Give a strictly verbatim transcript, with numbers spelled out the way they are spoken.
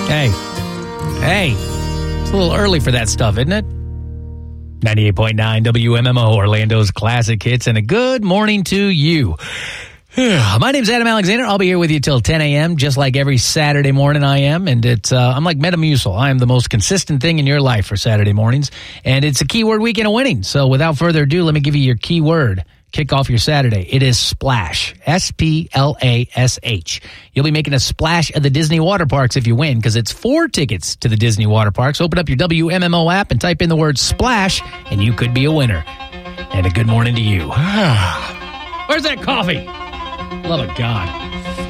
Hey. Hey. It's a little early for that stuff, isn't it? ninety-eight point nine W M M O, Orlando's classic hits, and a good morning to you. My name's Adam Alexander. I'll be here with you till ten a.m., just like every Saturday morning I am. And it's uh, I'm like Metamucil. I am the most consistent thing in your life for Saturday mornings. And it's a keyword weekend of winning. So without further ado, let me give you your keyword. Kick off your Saturday. It is splash. S P L A S H. You'll be making a splash at the Disney water parks if you win, because it's four tickets to the Disney water parks. Open up your W M M O app and type in the word splash, and you could be a winner. And a good morning to you. Where's that coffee? Love of God.